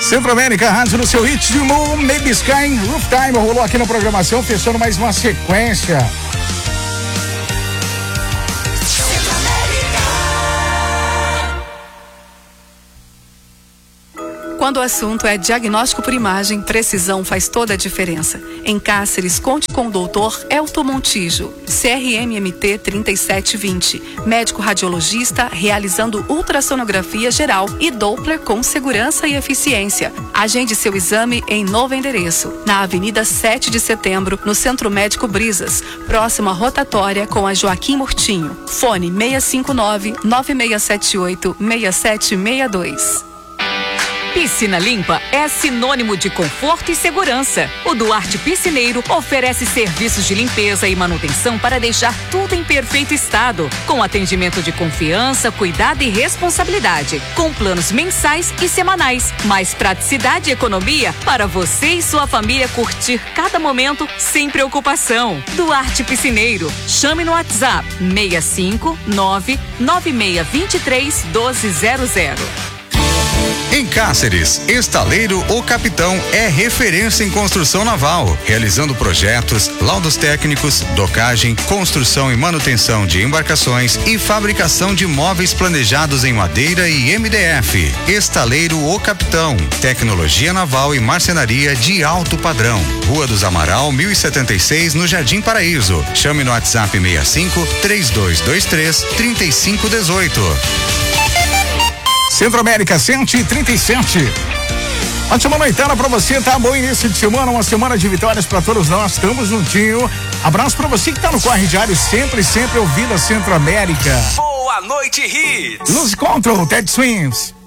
Centro América, rádio no seu ritmo, Maybe Sky, Roof Time, rolou aqui na programação, fechando mais uma sequência. Quando o assunto é diagnóstico por imagem, precisão faz toda a diferença. Em Cáceres, conte com o doutor Elton Montijo, CRMMT 3720, médico radiologista realizando ultrassonografia geral e Doppler com segurança e eficiência. Agende seu exame em novo endereço, na Avenida 7 de Setembro, no Centro Médico Brisas, próximo à rotatória com a Joaquim Murtinho. Fone 659-9678-6762. Piscina limpa é sinônimo de conforto e segurança. O Duarte Piscineiro oferece serviços de limpeza e manutenção para deixar tudo em perfeito estado, com atendimento de confiança, cuidado e responsabilidade, com planos mensais e semanais, mais praticidade e economia para você e sua família curtir cada momento sem preocupação. Duarte Piscineiro, chame no WhatsApp 659-9623-1200. Em Cáceres, Estaleiro O Capitão é referência em construção naval, realizando projetos, laudos técnicos, docagem, construção e manutenção de embarcações e fabricação de móveis planejados em madeira e MDF. Estaleiro O Capitão, tecnologia naval e marcenaria de alto padrão. Rua dos Amaral, 1076, no Jardim Paraíso. Chame no WhatsApp 65-3223-3518. Centro América 137. Ótima noitada pra você, tá? Bom início de semana, uma semana de vitórias pra todos nós, estamos juntinho. Abraço pra você que tá no corre diário, sempre ouvindo a Centro América. Boa noite, Hits. Lose Control, Ted Swims.